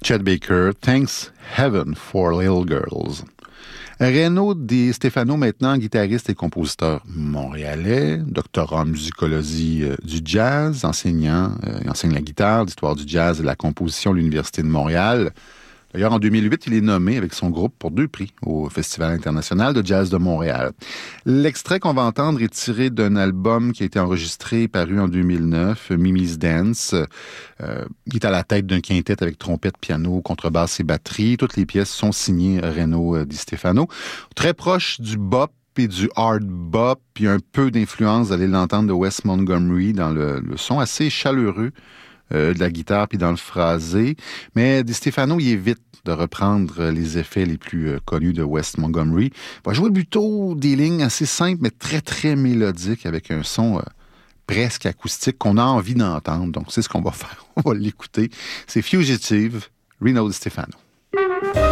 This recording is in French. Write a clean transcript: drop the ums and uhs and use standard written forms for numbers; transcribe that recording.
Chet Baker, Thanks Heaven for Little Girls. Reno Di Stefano, maintenant guitariste et compositeur montréalais, doctorat en musicologie du jazz, enseignant, il enseigne la guitare, l'histoire du jazz et la composition à l'Université de Montréal. D'ailleurs, en 2008, il est nommé avec son groupe pour 2 prix au Festival international de jazz de Montréal. L'extrait qu'on va entendre est tiré d'un album qui a été enregistré et paru en 2009, Mimi's Dance. Il est à la tête d'un quintet avec trompette, piano, contrebasse et batterie. Toutes les pièces sont signées Reno Di Stefano. Très proche du bop et du hard bop, puis un peu d'influence, vous allez l'entendre, de Wes Montgomery dans le son assez chaleureux de la guitare puis dans le phrasé. Mais Di Stefano, il évite de reprendre les effets les plus connus de Wes Montgomery. Il va jouer plutôt des lignes assez simples, mais très, très mélodiques, avec un son presque acoustique qu'on a envie d'entendre. Donc, c'est ce qu'on va faire. On va l'écouter. C'est Fugitive, Reno Di Stefano.